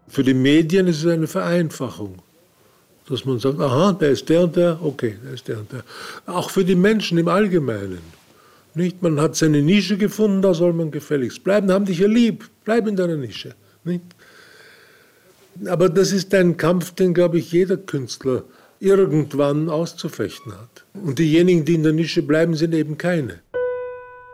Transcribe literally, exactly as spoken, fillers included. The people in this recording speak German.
Für die Medien ist es eine Vereinfachung, dass man sagt, aha, der ist der und der, okay, der ist der und der. Auch für die Menschen im Allgemeinen. Nicht? Man hat seine Nische gefunden, da soll man gefälligst bleiben, haben dich ja lieb, bleib in deiner Nische. Nicht? Aber das ist ein Kampf, den, glaube ich, jeder Künstler irgendwann auszufechten hat. Und diejenigen, die in der Nische bleiben, sind eben keine.